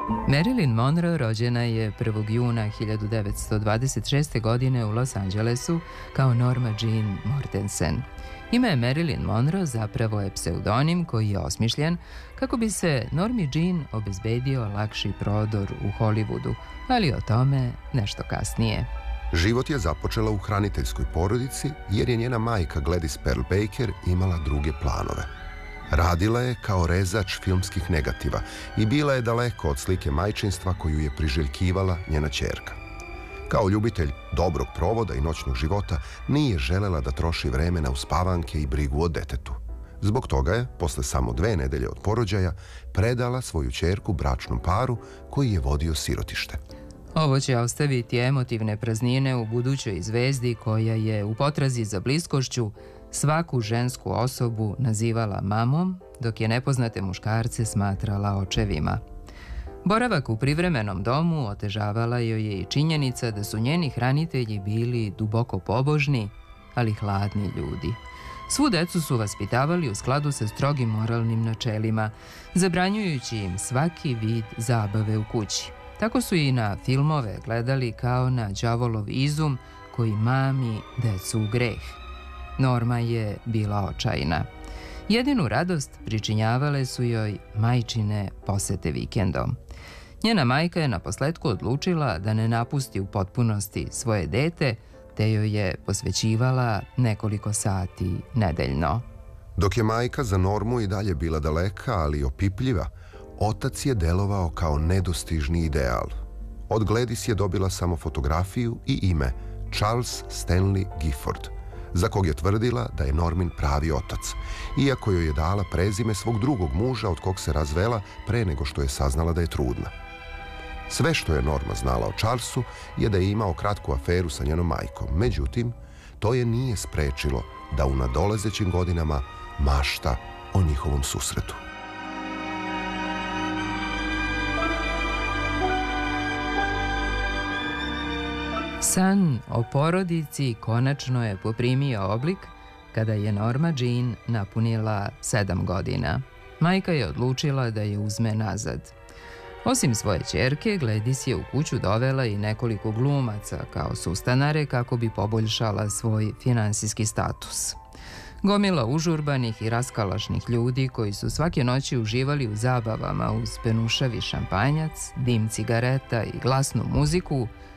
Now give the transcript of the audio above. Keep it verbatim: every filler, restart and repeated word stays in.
Marilyn Monroe rođena je prvog juna hiljadu devetsto dvadeset šeste. godine u Los Angelesu kao Norma Jean Mortensen. Ime Marilyn Monroe zapravo je pseudonim koji je osmišljen kako bi se Normi Jean obezbedio lakši prodor u Hollywoodu, ali o tome nešto kasnije. Život je započela u hraniteljskoj porodici jer je njena majka Gladys Pearl Baker imala druge planove. Radila je kao rezač filmskih negativa i bila je daleko od slike majčinstva koju je priželjkivala njena ćerka. Kao ljubitelj dobrog provoda i noćnog života nije želela da troši vreme na uspavanke i brigu o detetu. Zbog toga je, posle samo dve nedelje od porođaja, predala svoju ćerku bračnom paru koji je vodio sirotište. Ovo će ostaviti emotivne praznine u budućoj zvezdi koja je u potrazi za bliskošću svaku žensku osobu nazivala mamom, dok je nepoznate muškarce smatrala očevima. Boravak u privremenom domu otežavala joj je i činjenica da su njeni hranitelji bili duboko pobožni, ali hladni ljudi. Svu decu su vaspitavali u skladu sa strogim moralnim načelima, zabranjujući im svaki vid zabave u kući. Tako su i na filmove gledali kao na đavolov izum koji mami decu u greh. Norma je bila očajna. Jedinu radost pričinjavale su joj majčine posete vikendom. Njena majka je naposletku odlučila da ne napusti u potpunosti svoje dete, te joj je posvećivala nekoliko sati nedeljno. Dok je majka za Normu i dalje bila daleka, ali opipljiva, otac je delovao kao nedostižni ideal. Od Gladys je dobila samo fotografiju i ime Charles Stanley Gifford, za kog je tvrdila da je Normin pravi otac, iako joj je dala prezime svog drugog muža od kog se razvela pre nego što je saznala da je trudna. Sve što je Norma znala o Charlesu je da je imao kratku aferu sa njenom majkom, međutim, to je nije sprečilo da u nadolazećim godinama mašta o njihovom susretu. San o porodici konačno je poprimio oblik kada je Norma Jean napunila sedam godina. Majka je odlučila da je uzme nazad. Osim svoje ćerke, Gladys je u kuću dovela i nekoliko glumaca kao sustanare kako bi poboljšala svoj finansijski status. Gomila užurbanih i raskalašnih ljudi koji su svake noći uživali u zabavama uz penušavi šampanjac, dim cigareta i glasnu muziku